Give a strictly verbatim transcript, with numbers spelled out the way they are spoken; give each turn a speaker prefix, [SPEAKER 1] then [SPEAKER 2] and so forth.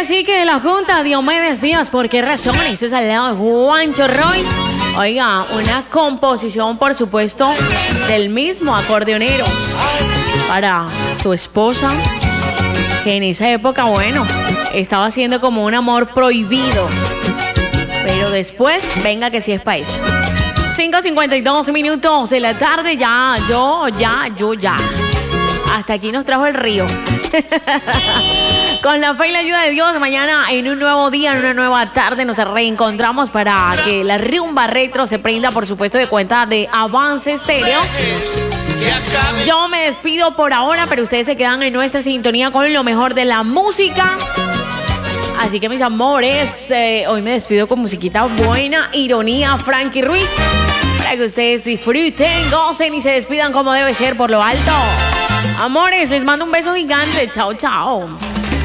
[SPEAKER 1] sí que de la Junta, Diomedes Díaz, ¿por qué razón? Eso es al lado de Juancho Royce. Oiga, una composición, por supuesto, del mismo acordeonero para su esposa, que en esa época, bueno, estaba haciendo como un amor prohibido. Pero después, venga que sí es para eso. cinco cincuenta y dos minutos de la tarde, ya, yo, ya, yo, ya. Hasta aquí nos trajo el río. Con la fe y la ayuda de Dios, mañana en un nuevo día, en una nueva tarde, nos reencontramos para que la rumba retro se prenda, por supuesto, de cuenta de Avance Estéreo. Yo me despido por ahora, pero ustedes se quedan en nuestra sintonía con lo mejor de la música. Así que, mis amores, eh, hoy me despido con musiquita buena, Ironía, Frankie Ruiz, para que ustedes disfruten, gocen y se despidan como debe ser por lo alto. Amores, les mando un beso gigante. Chao, chao.